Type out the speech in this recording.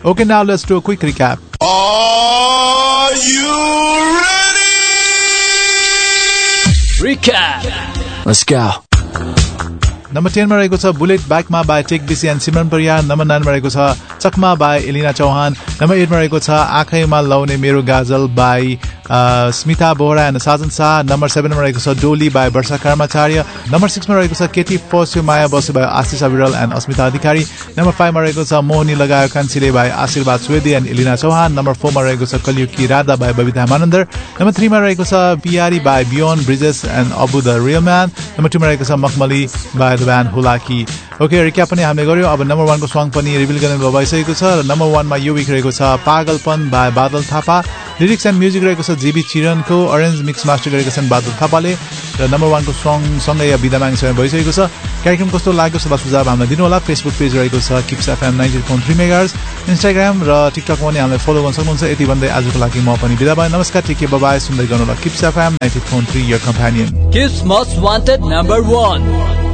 Okay, now let's do a quick recap. Are you ready? Recap. Let's go. Number 10 मा रहेको छ bullet बाइकमा bye take BC and Simran Pariyar. Number 9 मा रहेको छ चकमा बाई एलिना चौहान. Number 8 मा रहेको छ आँखैमा लाउने मेरो गाजल by Smita Bohra and Sajan Shah. Number 7 मा रहेको छ डोली बाई वर्षा कर्मचार्य. Number 6 मा रहेको छ केटी फस्यो माया बस्यो बाई आशिष अविरल एन्ड अस्मिता अधिकारी. Number 5 मा रहेको छ मोहनी लगायो कान्छीले बाई आशीर्वाद सुवेदी एन्ड एलिना चौहान. Number 4 मा रहेको छ कलियुगी राधा बाई बबिता मानन्दर. Number 3 मा रहेको छ पियारी by बियोन bridges and Abu the real man. Number 2 मा रहेको छ मखमली by the band Hulaki. Okay, recap पनि हामीले गर्यौं. अब नम्बर 1 को सङ पनि रिभिल गर्ने भइसकेको छ. नम्बर 1 मा यो वीक रहेको छ पागलपन बाई बादल थापा. लिरिक्स एन्ड म्युजिक रहेको छ जीबी चिरनको. अरेन्ज मिक्स मास्टर गरेको छन् बादल थापाले. र नम्बर 1 को सङ सँगै बिदा माग्ने समय भइसकेको छ. कार्यक्रम कस्तो लाग्यो सल्लाह सुझाव हामीलाई दिनु होला. फेसबुक पेज रहेको छ किप्स एफएम 90.3 मेगाहर्ज. इन्स्टाग्राम र टिकटकमा पनि हामीलाई फलो गर्न सक्नुहुन्छ. यति भन्दै आजको लागि म पनि बिदा भएँ. नमस्कार, टेक केयर, बाइ बाइ. सुन्दै गर्नु होला kips FM 90.3 your कम्प्यानियन. Kids Most Wanted number 1.